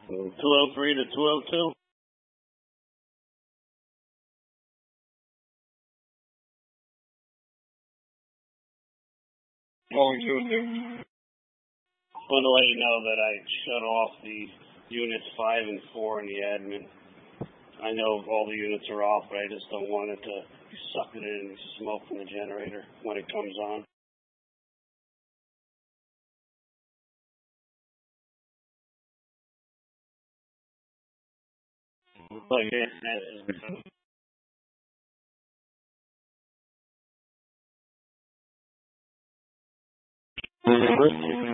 203 to 202. Oh, you want to let you know that I shut off the units 5 and 4 in the admin. I know all the units are off, but I just don't want it to be sucking in smoke from the generator when it comes on. But yeah,